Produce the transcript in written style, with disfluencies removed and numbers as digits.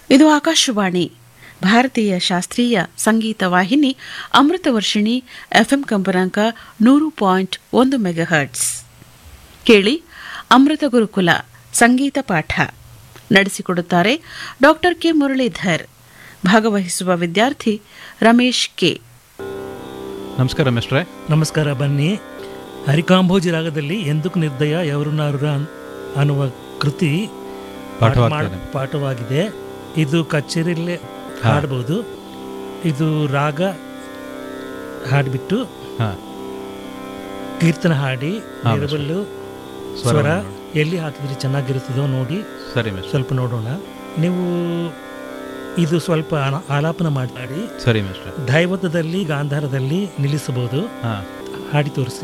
ಇದು ಆಕಾಶವಾಣಿ ಭಾರತೀಯ ಶಾಸ್ತ್ರೀಯ ಸಂಗೀತ ವಾಹಿನಿ ಅಮೃತವರ್ಷಿಣಿ ಎಫ್ಎಂ ಕಂಪನಾಂಕ 100.1 ಮೆಗಾಹರ್ಟ್ಸ್. ಕೇಳಿ ಅಮೃತ ಗುರುಕುಲ ಸಂಗೀತ ಪಾಠ ನಡೆಸಿಕೊಡುತ್ತಾರೆ ಡಾಕ್ಟರ್ ಕೆ ಮುರಳೀಧರ್. ಭಾಗವಹಿಸುವ ವಿದ್ಯಾರ್ಥಿ ರಮೇಶ್ ಕೆ. ನಮಸ್ಕಾರ ಮಿಸ್ಟ್ರೆ. ನಮಸ್ಕಾರ. ಬನ್ನಿ, ಹರಿಕಾಂಬೋಜಿ ರಾಗದಲ್ಲಿ ಎಂದುಕು ನಿರ್ದಯ ಎವರುನಾರುರ ಅನ್ನುವ ಕೃತಿ ಪಾಠವಾಗಿದೆ. ಇದು ಕಚೇರಿಯಲ್ಲೇ ಹಾಡಬಹುದು. ಇದು ರಾಗ ಹಾಡಿಬಿಟ್ಟು ಕೀರ್ತನ ಹಾಡಿ ಎರಬಲ್ಲು ಸ್ವರ ಎಲ್ಲಿ ಹಾಕಿದ್ರೆ ಚೆನ್ನಾಗಿರುತ್ತದೋ ನೋಡಿ ಸ್ವಲ್ಪ ನೋಡೋಣ. ನೀವು ಇದು ಸ್ವಲ್ಪ ಆಲಾಪನ ಮಾಡಿ ದೈವತದಲ್ಲಿ ಗಾಂಧಾರದಲ್ಲಿ ನಿಲ್ಲಿಸಬಹುದು. ಹಾಡಿ ತೋರಿಸಿ.